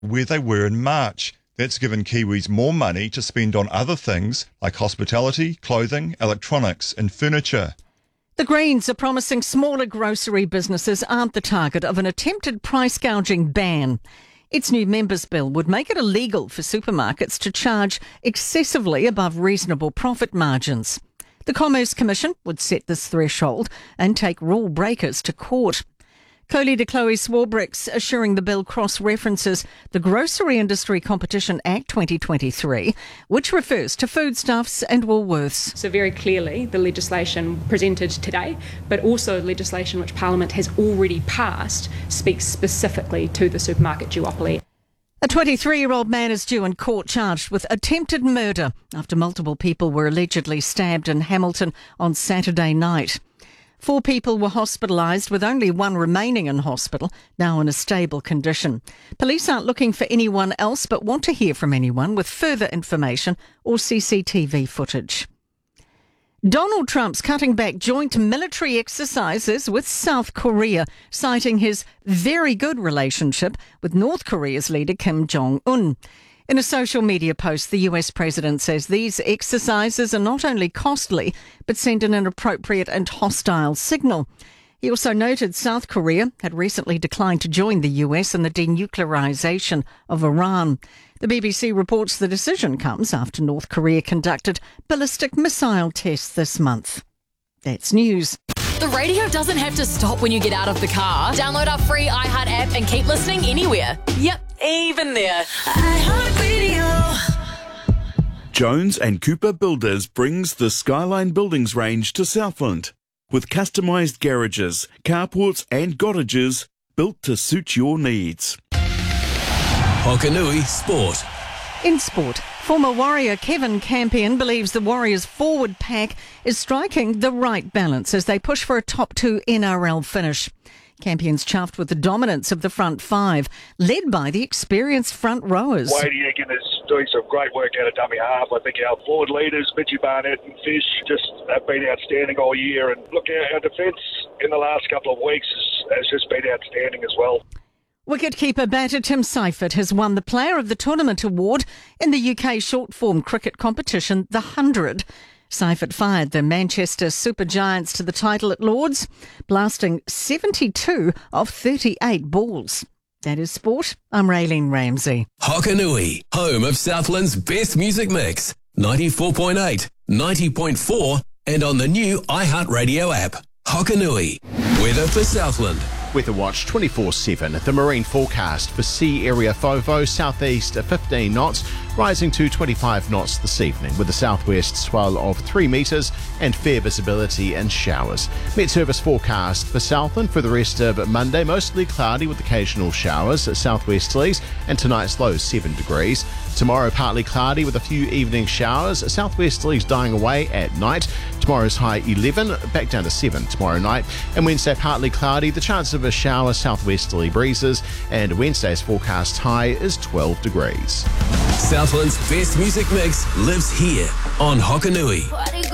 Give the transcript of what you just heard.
where they were in March. That's given Kiwis more money to spend on other things like hospitality, clothing, electronics and furniture. The Greens are promising smaller grocery businesses aren't the target of an attempted price gouging ban. Its new members' bill would make it illegal for supermarkets to charge excessively above reasonable profit margins. The Commerce Commission would set this threshold and take rule breakers to court. Co-leader Chloe Swarbrick's assuring the bill cross-references the Grocery Industry Competition Act 2023, which refers to foodstuffs and Woolworths. So very clearly the legislation presented today, but also legislation which Parliament has already passed, speaks specifically to the supermarket duopoly. A 23-year-old man is due in court charged with attempted murder after multiple people were allegedly stabbed in Hamilton on Saturday night. 4 people were hospitalised, with only 1 remaining in hospital, now in a stable condition. Police aren't looking for anyone else but want to hear from anyone with further information or CCTV footage. Donald Trump's cutting back joint military exercises with South Korea, citing his very good relationship with North Korea's leader Kim Jong-un. In a social media post, the US president says these exercises are not only costly, but send an inappropriate and hostile signal. He also noted South Korea had recently declined to join the US in the denuclearization of Iran. The BBC reports the decision comes after North Korea conducted ballistic missile tests this month. That's news. The radio doesn't have to stop when you get out of the car. Download our free iHeart app and keep listening anywhere. Yep, even there. Jones and Cooper Builders brings the Skyline Buildings range to Southland with customised garages, carports and cottages built to suit your needs. Hokanui Sport. In sport, former Warrior Kevin Campion believes the Warriors' forward pack is striking the right balance as they push for a top 2 NRL finish. Campion's chuffed with the dominance of the front 5, led by the experienced front rowers. Wade Egan is doing some great work out of dummy half. I think our forward leaders, Mitchie Barnett and Fish, just have been outstanding all year. And look, our defence in the last couple of weeks has just been outstanding as well. Wicketkeeper batter Tim Seifert has won the Player of the Tournament award in the UK short-form cricket competition, the 100. Seifert fired the Manchester Super Giants to the title at Lord's, blasting 72 of 38 balls. That is sport. I'm Raylene Ramsey. Hokanui, home of Southland's best music mix. 94.8, 90.4 and on the new iHeartRadio app. Hokanui, weather for Southland. Weather Watch 24/7. The marine forecast for sea area FOVO, southeast 15 knots, rising to 25 knots this evening, with a southwest swell of 3 metres and fair visibility and showers. Met Service forecast for Southland for the rest of Monday, mostly cloudy with occasional showers, southwesterlies, and tonight's low 7 degrees. Tomorrow partly cloudy with a few evening showers, southwesterlies dying away at night. Tomorrow's high 11, back down to 7 tomorrow night. And Wednesday partly cloudy, the chance of a shower, southwesterly breezes, and Wednesday's forecast high is 12 degrees. Southland's best music mix lives here on Hokanui.